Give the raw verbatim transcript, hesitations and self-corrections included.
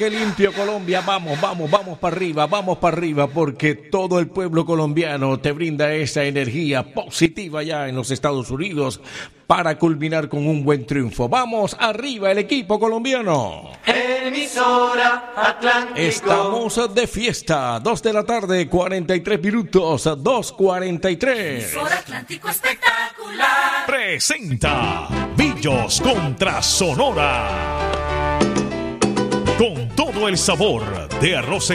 Qué limpio Colombia, vamos, vamos, vamos para arriba, vamos para arriba, porque todo el pueblo colombiano te brinda esa energía positiva ya en los Estados Unidos para culminar con un buen triunfo. Vamos arriba el equipo colombiano. Emisora Atlántico. Estamos de fiesta, dos de la tarde, cuarenta y tres minutos, dos cuarenta y tres. Emisora Atlántico espectacular. Presenta Villos contra Sonora. Con todo el sabor de arroz